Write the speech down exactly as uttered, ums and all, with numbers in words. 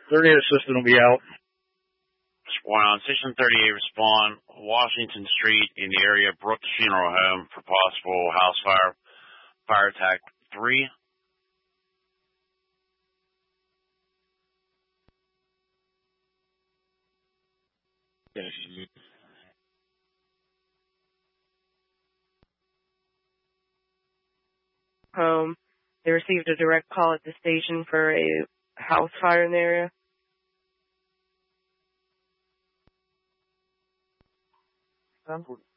thirty-eight assistant will be out. Squad on Station thirty-eight, respond Washington Street in the area, Brooks Funeral Home for possible house fire, fire attack three. Home. They received a direct call at the station for a house fire in the area. ten